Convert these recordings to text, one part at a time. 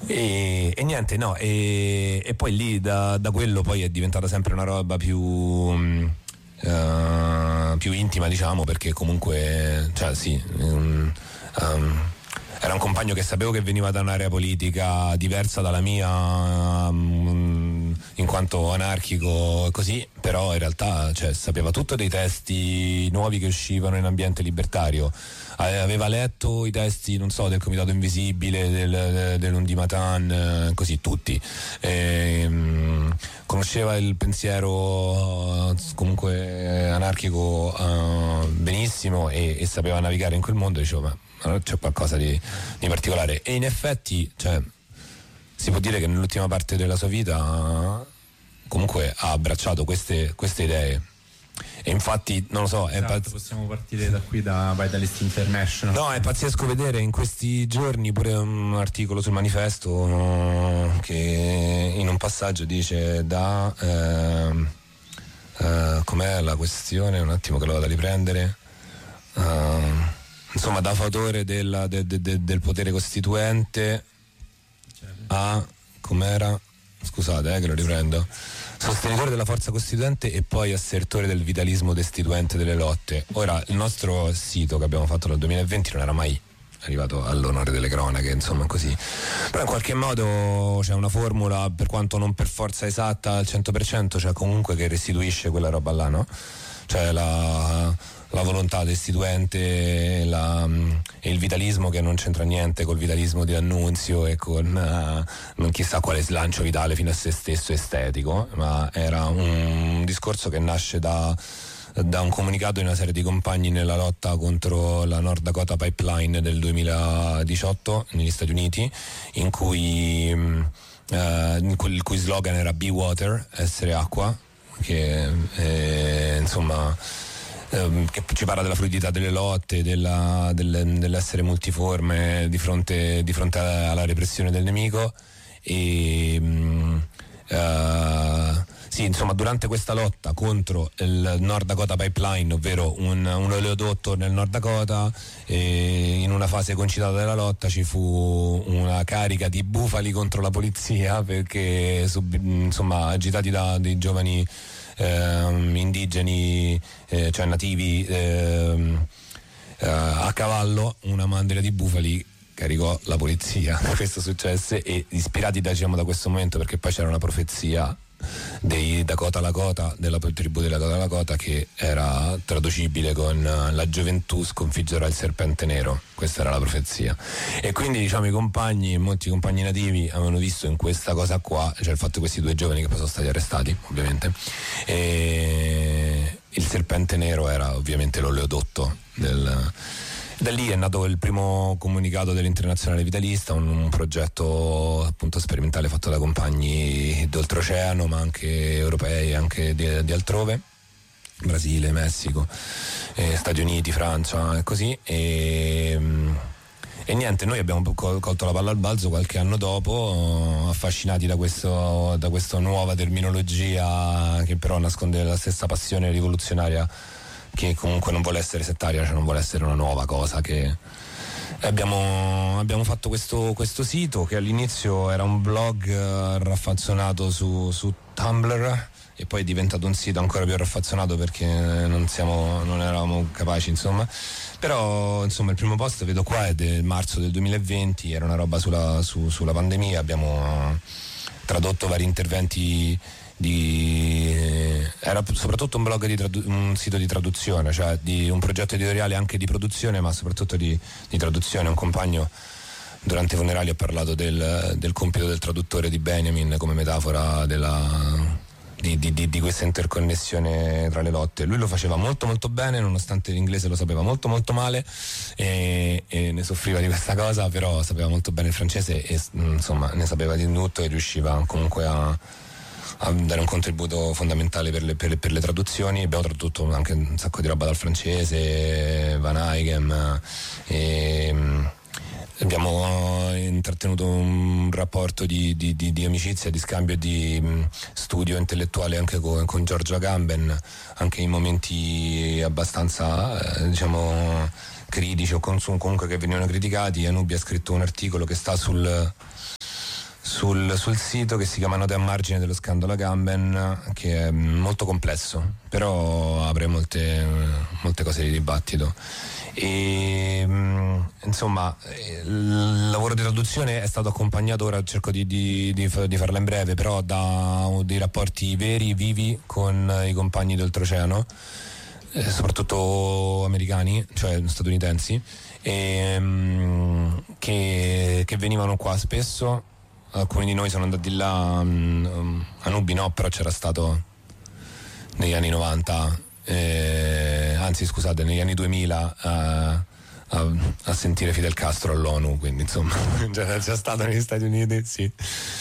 E niente, no, e poi lì da quello poi è diventata sempre una roba più intima, diciamo, perché comunque, cioè sì, era un compagno che sapevo che veniva da un'area politica diversa dalla mia, in quanto anarchico e così, però in realtà, cioè, sapeva tutto dei testi nuovi che uscivano in ambiente libertario. Aveva letto i testi, non so, del Comitato Invisibile, dell'Undimatan, così tutti. Conosceva il pensiero comunque anarchico benissimo e sapeva navigare in quel mondo. Dicevo, ma c'è qualcosa di particolare. E in effetti, cioè, si può dire che nell'ultima parte della sua vita comunque ha abbracciato queste idee. E infatti, non lo so, esatto, possiamo partire da qui, da Vitalist International. No, è pazzesco vedere in questi giorni pure un articolo sul Manifesto che in un passaggio dice com'è la questione, un attimo che lo vado a riprendere, insomma, da fautore del potere costituente a, com'era, scusate che lo riprendo, sostenitore della forza costituente e poi assertore del vitalismo destituente delle lotte. Ora, il nostro sito che abbiamo fatto dal 2020 non era mai arrivato all'onore delle cronache, insomma, così, però in qualche modo c'è una formula, per quanto non per forza esatta al 100%, cioè comunque che restituisce quella roba là, no? Cioè la volontà destituente e il vitalismo, che non c'entra niente col vitalismo di D'Annunzio e con non chissà quale slancio vitale fino a se stesso estetico, ma era un discorso che nasce da un comunicato di una serie di compagni nella lotta contro la North Dakota Pipeline del 2018 negli Stati Uniti, in cui il cui slogan era Be Water, essere acqua, che insomma che ci parla della fluidità delle lotte, dell'essere multiforme di fronte alla repressione del nemico. E sì, insomma, durante questa lotta contro il North Dakota Pipeline, ovvero un oleodotto nel Nord Dakota, in una fase concitata della lotta ci fu una carica di bufali contro la polizia, perché insomma, agitati da dei giovani indigeni, cioè nativi, a cavallo, una mandria di bufali caricò la polizia. Questo successe, e ispirati da questo momento, perché poi c'era una profezia dei Dakota Lakota, della tribù della Dakota Lakota, che era traducibile con la gioventù sconfiggerà il serpente nero. Questa era la profezia, e quindi i compagni, molti compagni nativi, avevano visto in questa cosa qua, cioè il fatto di questi due giovani che poi sono stati arrestati, ovviamente, e il serpente nero era ovviamente l'oleodotto da lì è nato il primo comunicato dell'Internazionale Vitalista, un progetto appunto sperimentale fatto da compagni d'oltreoceano, ma anche europei, anche di altrove, Brasile, Messico, Stati Uniti, Francia e così. E niente, noi abbiamo colto la palla al balzo qualche anno dopo, affascinati da questa nuova terminologia che però nasconde la stessa passione rivoluzionaria, che comunque non vuole essere settaria, cioè non vuole essere una nuova cosa. Che abbiamo fatto questo sito, che all'inizio era un blog raffazzonato su Tumblr, e poi è diventato un sito ancora più raffazzonato perché non eravamo capaci, insomma. Però insomma il primo post, vedo qua, è del marzo del 2020, era una roba sulla pandemia. Abbiamo tradotto vari interventi era soprattutto un blog un sito di traduzione, cioè di un progetto editoriale anche di produzione, ma soprattutto di traduzione. Un compagno durante i funerali ha parlato del compito del traduttore di Benjamin come metafora di questa interconnessione tra le lotte. Lui lo faceva molto molto bene, nonostante l'inglese lo sapeva molto molto male, e ne soffriva di questa cosa, però sapeva molto bene il francese e insomma ne sapeva di tutto, e riusciva comunque a dare un contributo fondamentale per le traduzioni. Abbiamo tradotto anche un sacco di roba dal francese, Van Eyck, e abbiamo intrattenuto un rapporto di amicizia, di scambio, di studio intellettuale anche con Giorgio Agamben, anche in momenti abbastanza critici o comunque che venivano criticati. Anubi ha scritto un articolo che sta sul sito che si chiama Note a margine dello scandalo Agamben, che è molto complesso, però apre molte cose di dibattito. E insomma, il lavoro di traduzione è stato accompagnato, ora cerco di farla in breve, però da dei rapporti veri, vivi con i compagni d'oltreoceano, soprattutto americani, cioè statunitensi, che venivano qua spesso. Alcuni di noi sono andati là, a Nubi no, però c'era stato negli anni 90, anzi scusate, negli anni 2000 a sentire Fidel Castro all'ONU, quindi insomma c'è stato negli Stati Uniti, sì,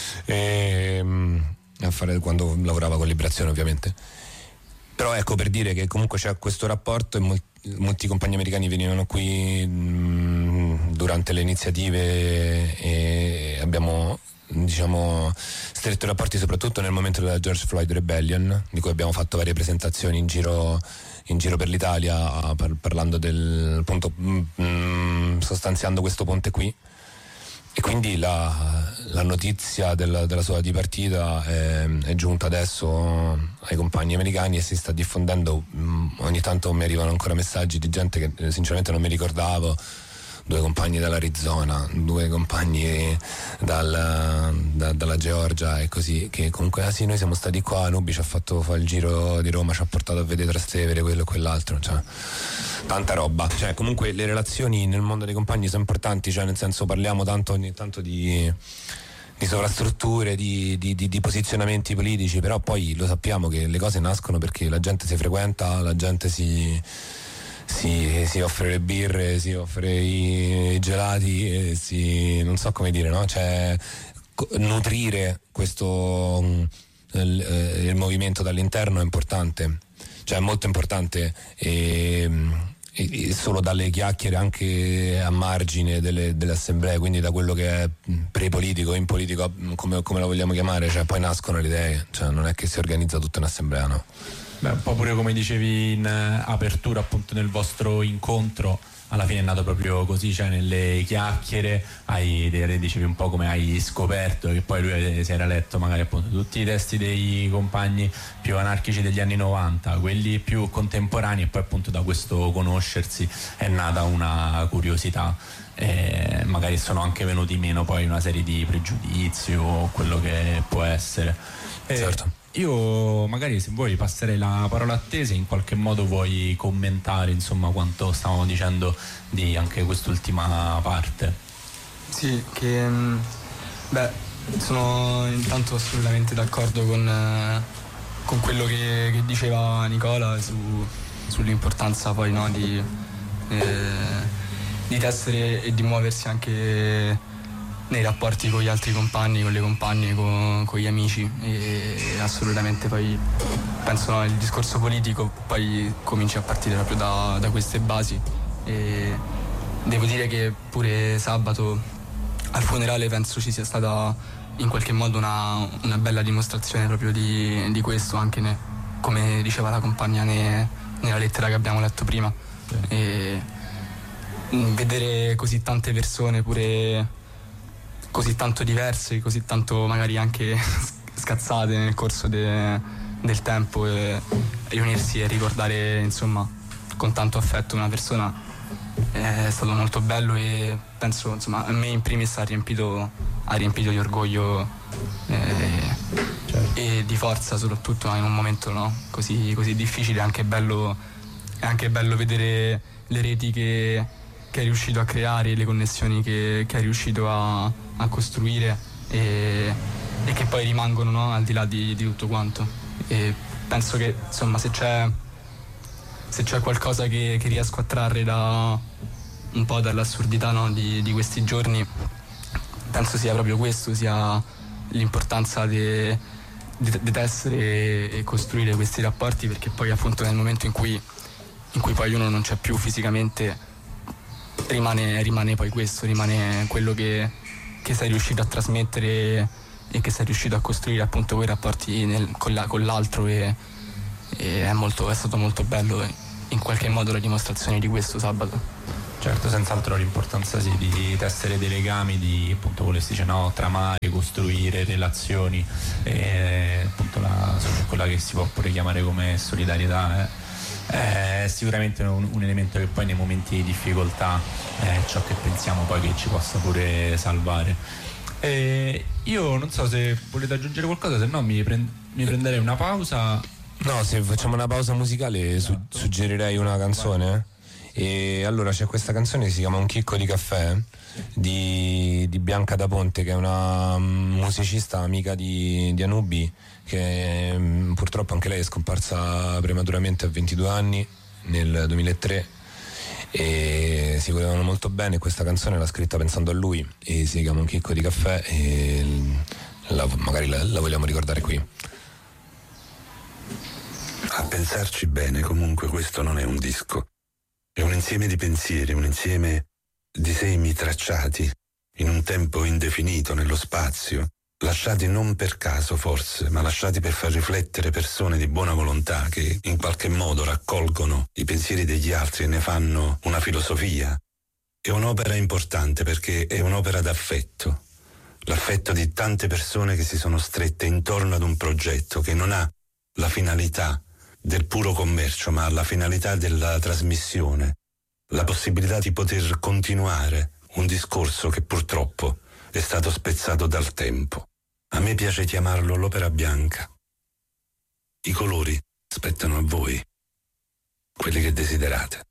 a fare, quando lavorava con Liberazione ovviamente. Però ecco, per dire che comunque c'è questo rapporto, e molti compagni americani venivano qui durante le iniziative, e abbiamo, diciamo, stretto i rapporti soprattutto nel momento della George Floyd Rebellion, di cui abbiamo fatto varie presentazioni in giro per l'Italia, parlando del, appunto, sostanziando questo ponte qui. E quindi la notizia della sua dipartita è giunta adesso ai compagni americani e si sta diffondendo. Ogni tanto mi arrivano ancora messaggi di gente che sinceramente non mi ricordavo, 2 compagni dall'Arizona, 2 compagni dalla Georgia e così, che comunque sì, noi siamo stati qua, Nubi ci ha fatto fare il giro di Roma, ci ha portato a vedere Trastevere, quello e quell'altro, cioè tanta roba. Cioè comunque le relazioni nel mondo dei compagni sono importanti, cioè nel senso, parliamo ogni tanto di sovrastrutture, di posizionamenti politici, però poi lo sappiamo che le cose nascono perché la gente si frequenta, la gente si offre le birre, si offre i gelati, e non so come dire, no? Cioè nutrire questo il movimento dall'interno è importante, cioè è molto importante, e solo dalle chiacchiere anche a margine delle assemblee, quindi da quello che è pre-politico, in politico, come la vogliamo chiamare, cioè poi nascono le idee, cioè non è che si organizza tutta un'assemblea, no? Beh, un po' pure come dicevi in apertura, appunto, nel vostro incontro, alla fine è nato proprio così, cioè nelle chiacchiere dicevi un po' come hai scoperto che poi lui si era letto magari appunto tutti i testi dei compagni più anarchici degli anni 90, quelli più contemporanei, e poi appunto da questo conoscersi è nata una curiosità. Magari sono anche venuti meno poi una serie di pregiudizi o quello che può essere. Certo. Io magari, se vuoi, passerei la parola a te, se in qualche modo vuoi commentare insomma quanto stavamo dicendo di anche quest'ultima parte. Sì, che sono intanto assolutamente d'accordo con quello che diceva Nicola sull'importanza poi, no, di tessere e di muoversi anche nei rapporti con gli altri compagni, con le compagne, con gli amici, e assolutamente poi penso, no, il discorso politico poi comincia a partire proprio da queste basi, e devo dire che pure sabato al funerale penso ci sia stata in qualche modo una bella dimostrazione proprio di questo, anche come diceva la compagna nella lettera che abbiamo letto prima. E vedere così tante persone pure così tanto diverse, così tanto magari anche scazzate nel corso del tempo, e riunirsi e ricordare insomma con tanto affetto una persona è stato molto bello, e penso insomma a me in primis ha riempito di orgoglio e di forza, soprattutto in un momento, no, così difficile. È anche bello vedere le reti che è riuscito a creare, le connessioni che è riuscito a costruire, e che poi rimangono, no, al di là di tutto quanto. E penso che insomma se c'è qualcosa che riesco a trarre un po' dall'assurdità, no, di questi giorni, penso sia proprio questo, sia l'importanza di tessere e costruire questi rapporti, perché poi appunto nel momento in cui poi uno non c'è più fisicamente, rimane poi questo, rimane quello che sei riuscito a trasmettere e che sei riuscito a costruire, appunto, quei rapporti con l'altro, e è stato molto bello, in qualche modo, la dimostrazione di questo sabato. Certo, senz'altro l'importanza sì, di tessere dei legami, di appunto quello che si dice, no, tramare, costruire relazioni, e appunto quella che si può pure chiamare come solidarietà è sicuramente un elemento che poi nei momenti di difficoltà è ciò che pensiamo poi che ci possa pure salvare. Io non so se volete aggiungere qualcosa, se no mi prenderei una pausa. No, se facciamo una pausa musicale suggerirei una canzone. E allora c'è questa canzone che si chiama Un chicco di caffè di Bianca da Ponte, che è una musicista amica di Anubi, che purtroppo anche lei è scomparsa prematuramente a 22 anni nel 2003, e si volevano molto bene. Questa canzone l'ha scritta pensando a lui e si chiama Un chicco di caffè, e magari la vogliamo ricordare qui. A pensarci bene, comunque questo non è un disco. È un insieme di pensieri, un insieme di semi tracciati in un tempo indefinito nello spazio, lasciati non per caso forse, ma lasciati per far riflettere persone di buona volontà che in qualche modo raccolgono i pensieri degli altri e ne fanno una filosofia. È un'opera importante perché è un'opera d'affetto, l'affetto di tante persone che si sono strette intorno ad un progetto che non ha la finalità del puro commercio, ma la finalità della trasmissione, la possibilità di poter continuare un discorso che purtroppo è stato spezzato dal tempo. A me piace chiamarlo l'opera bianca. I colori spettano a voi, quelli che desiderate.